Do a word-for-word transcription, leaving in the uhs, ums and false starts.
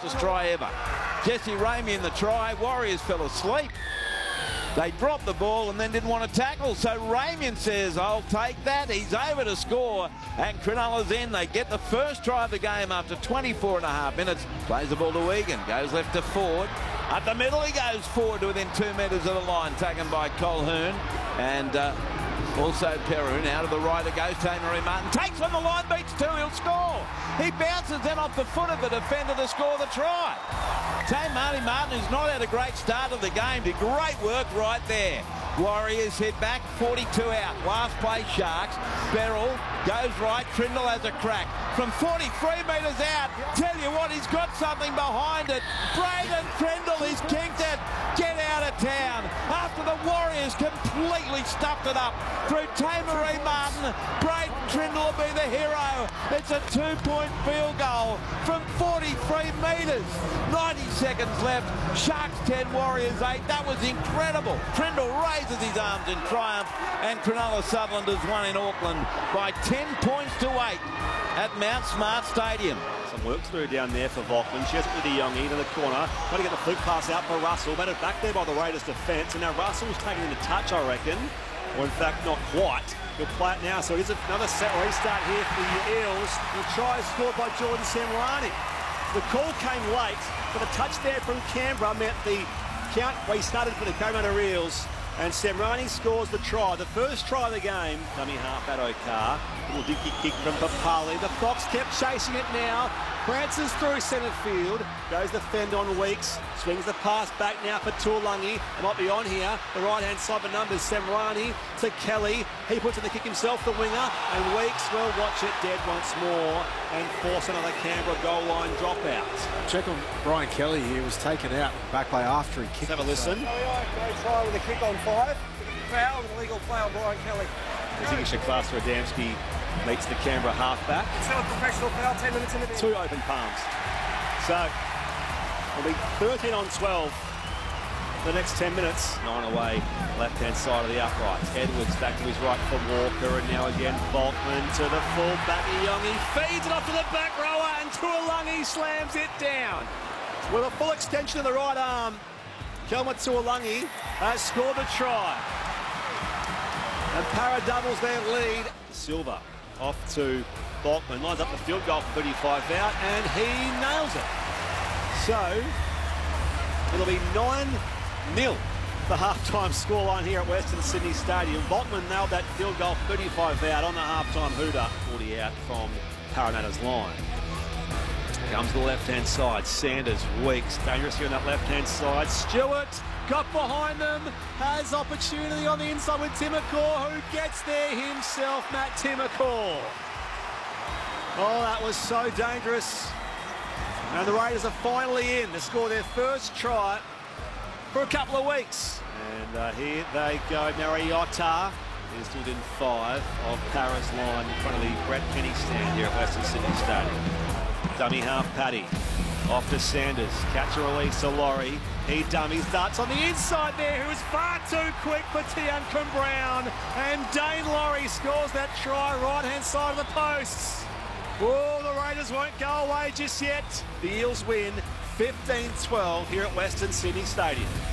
fastest try ever. Jesse Ramey in the try. Warriors fell asleep. They dropped the ball and then didn't want to tackle. So Ramey says, I'll take that. He's over to score. And Cronulla's in. They get the first try of the game after twenty-four and a half minutes. Plays the ball to Egan. Goes left to Ford. Up the middle he goes forward to within two metres of the line. Taken by Colquhoun. And uh, also Perroon. Out of the right it goes. Tamaree Martin takes on the line. Beats two. He'll score. He bounces then off the foot of the defender to score the try. Tamaree Martin, who's not had a great start of the game, did great work right there. Warriors head back, forty-two out. Last play, Sharks. Beryl goes right. Trindle has a crack. From forty-three metres out, tell you what, he's got something behind it. Braden Trindle, he's kicked it. Get out of town. After the Warriors completely stuffed it up through Tamaree Martin, Braden Trindle will be the hero. It's a two-point field goal from forty-three metres. ninety seconds left. Sharks ten, Warriors eight. That was incredible. Trindle raises his arms in triumph, and Cronulla Sutherland has won in Auckland by ten points to eight at Mount Smart Stadium. Some work to do down there for Vaughman. She has it with De Jonge into the corner. Trying to get the flick pass out for Russell. Batted back there by the Raiders defence. And now Russell's taking into touch, I reckon. Or in fact, not quite. He'll play it now. So it is another set restart here for the Eels. The try is scored by Jordan Semrani. The call came late, but the touch there from Canberra meant the count restarted for the Parramatta Eels. And Semrani scores the try. The first try of the game. Dummy half at Okar. Little dinky kick from Papali. The Fox kept chasing it now. Prances through centre field. Goes the fend on Weeks. Swings the pass back now for Tuolungi. It might be on here. The right-hand side for numbers. Semrani to Kelly. He puts in the kick himself, the winger. And Weeks will watch it dead once more and force another Canberra goal line dropout. Check on Brian Kelly here. Was taken out back play after he kicked. Let's have a listen. Great try with a kick on five. Foul with a legal play on Brian Kelly. Zigisha Faster Adamski meets the Canberra halfback. It's not a professional foul, ten minutes in the Two open palms. So it'll be thirteen on twelve the next ten minutes. Nine away, left-hand side of the uprights. Edwards back to his right for Walker, and now again Boltman to the full back. Youngie feeds it off to the back rower, and Tuolungi slams it down. With a full extension of the right arm, Kelma Tuolungi has scored the try. And Para doubles their lead. Silva off to Boltman, lines up the field goal for thirty-five out, and he nails it. So it'll be nine nil, the halftime scoreline here at Western Sydney Stadium. Boltman nailed that field goal, thirty-five out on the halftime hooter. forty out from Parramatta's line. Comes to the left-hand side. Sanders, Weeks, dangerous here on that left-hand side. Stewart got behind them, has opportunity on the inside with Timokor, who gets there himself, Matt Timokor. Oh, that was so dangerous. And the Raiders are finally in to score their first try for a couple of weeks. And uh, here they go. Mariota is within five of Para's line in front of the Brett Kenny stand here at Western Sydney Stadium. Dummy half Paddy. Off to Sanders. Catch a release to Laurie. He dummies, darts on the inside there, who is far too quick for Tianquan Brown. And Dane Laurie scores that try, right-hand side of the posts. Oh, the Raiders won't go away just yet. The Eels win fifteen twelve here at Western Sydney Stadium.